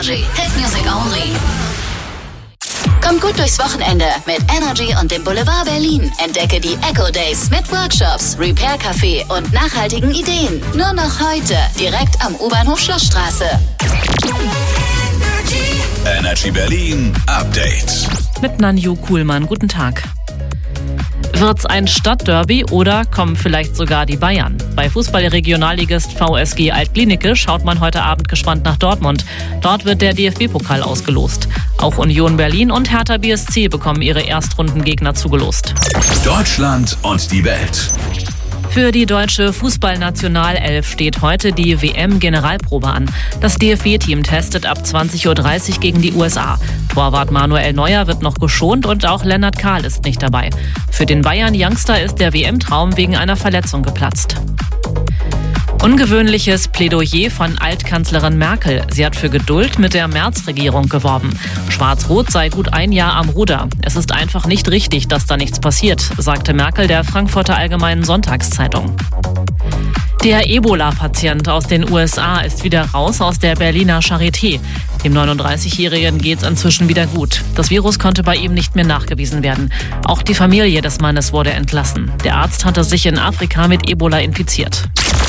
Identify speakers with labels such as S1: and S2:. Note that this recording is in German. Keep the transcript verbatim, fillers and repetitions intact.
S1: Energy. Hit Music Only. Kommt gut durchs Wochenende mit Energy und dem Boulevard Berlin. Entdecke die Echo Days mit Workshops, Repair Café und nachhaltigen Ideen. Nur noch heute, direkt am U-Bahnhof Schlossstraße.
S2: Energy Berlin Update.
S3: Mit Nanju Kuhlmann. Guten Tag. Wird's ein Stadtderby oder kommen vielleicht sogar die Bayern? Bei Fußball-Regionalligist V S G Alt-Glienicke schaut man heute Abend gespannt nach Dortmund. Dort wird der D F B-Pokal ausgelost. Auch Union Berlin und Hertha B S C bekommen ihre Erstrundengegner zugelost.
S2: Deutschland und die Welt.
S3: Für die deutsche Fußballnationalelf steht heute die W M-Generalprobe an. Das D F B-Team testet ab zwanzig Uhr dreißig gegen die U S A. Torwart Manuel Neuer wird noch geschont und auch Lennart Kahl ist nicht dabei. Für den Bayern-Youngster ist der W M-Traum wegen einer Verletzung geplatzt. Ungewöhnliches Plädoyer von Altkanzlerin Merkel. Sie hat für Geduld mit der Merz-Regierung geworben. Schwarz-Rot sei gut ein Jahr am Ruder. Es ist einfach nicht richtig, dass da nichts passiert, sagte Merkel der Frankfurter Allgemeinen Sonntagszeitung. Der Ebola-Patient aus den U S A ist wieder raus aus der Berliner Charité. Dem neununddreißigjährigen geht's inzwischen wieder gut. Das Virus konnte bei ihm nicht mehr nachgewiesen werden. Auch die Familie des Mannes wurde entlassen. Der Arzt hatte sich in Afrika mit Ebola infiziert.